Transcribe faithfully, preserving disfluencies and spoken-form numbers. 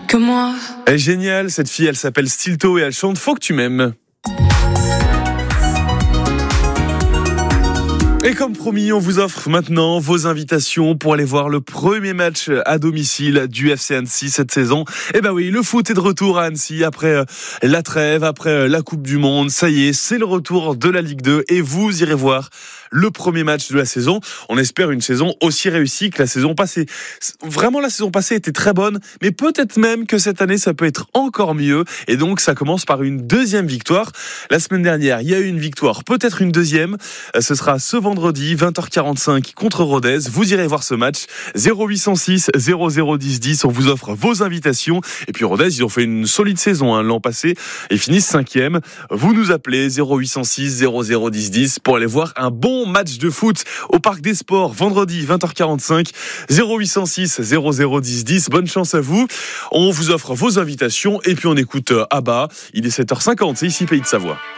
que moi. Elle est géniale, cette fille, elle s'appelle Stilto et elle chante Faut que tu m'aimes. Et comme promis, on vous offre maintenant vos invitations pour aller voir le premier match à domicile du F C Annecy cette saison. Eh ben oui, le foot est de retour à Annecy après la trêve, après la Coupe du Monde. Ça y est, c'est le retour de la Ligue deux et vous irez voir le premier match de la saison. On espère une saison aussi réussie que la saison passée. Vraiment, la saison passée était très bonne, mais peut-être même que cette année, ça peut être encore mieux. Et donc, ça commence par une deuxième victoire. La semaine dernière, il y a eu une victoire, peut-être une deuxième. Ce sera ce vendredi, vingt heures quarante-cinq contre Rodez. Vous irez voir ce match. zéro huit cent six zéro zéro dix dix. On vous offre vos invitations. Et puis Rodez, ils ont fait une solide saison hein, l'an passé et finissent cinquième. Vous nous appelez zéro huit cent six zéro zéro dix dix pour aller voir un bon match de foot au Parc des Sports vendredi vingt heures quarante-cinq. zéro huit cent six zéro zéro dix dix. Bonne chance à vous. On vous offre vos invitations et puis on écoute Abba. Il est sept heures cinquante. C'est ici Pays de Savoie.